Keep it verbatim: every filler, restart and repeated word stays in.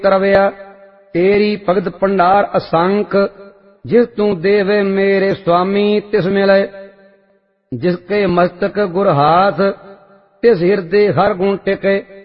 ਤਰਵਿਆ। ਤੇਰੀ ਭਗਤ ਭੰਡਾਰ ਅਸੰਖ, ਜਿਸ ਤੂੰ ਦੇਵੇ ਮੇਰੇ ਸੁਆਮੀ ਤਿਸ ਮਿਲੇ। जिसके मस्तक गुर हाथ, तिस हृदय हर गुण टिके।